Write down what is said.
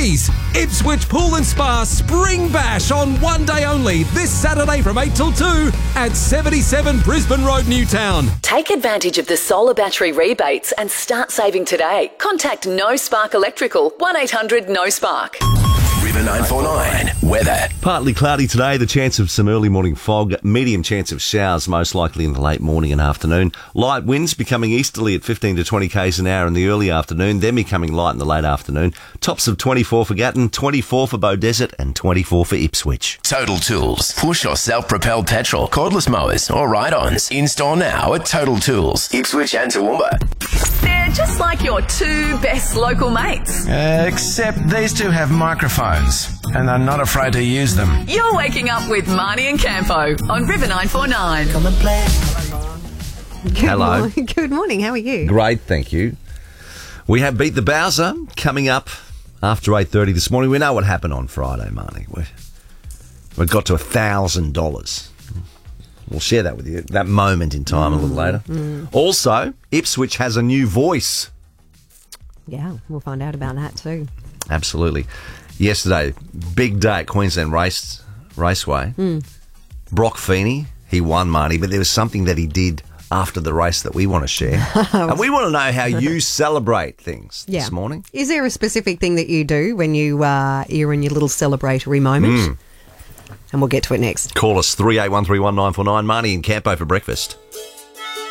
Geez, Ipswich Pool and Spa Spring Bash on one day only this Saturday from 8 till 2 at 77 Brisbane Road, Newtown. Take advantage of the solar battery rebates and start saving today. Contact No Spark Electrical, 1800 No Spark. River 949 weather. Partly cloudy today, the chance of some early morning fog, medium chance of showers most likely in the late morning and afternoon. Light winds becoming easterly at 15 to 20 k's an hour in the early afternoon, then becoming light in the late afternoon. Tops of 24 for Gatton, 24 for Beaudesert and 24 for Ipswich. Total Tools. Push or self-propelled petrol, cordless mowers or ride-ons. In-store now at Total Tools, Ipswich and Toowoomba. They're just like your two best local mates. Except these two have microphones and are not afraid to use them. You're waking up with Marnie and Campo on River 949. Come and play. Hello. Good morning. How are you? Great, thank you. We have Beat the Bowser coming up after 8:30 this morning. We know what happened on Friday, Marnie. We got to $1,000. We'll share that with you, that moment in time a little later. Also, Ipswich has a new voice. Yeah, we'll find out about that too. Absolutely. Yesterday, big day at Queensland Raceway. Brock Feeney, he won, Marnie, but there was something that he did after the race that we want to share. And we want to know how you celebrate things this morning. Is there a specific thing that you do when you're in your little celebratory moment? And we'll get to it next. Call us 38131949. Marnie and Campo for breakfast.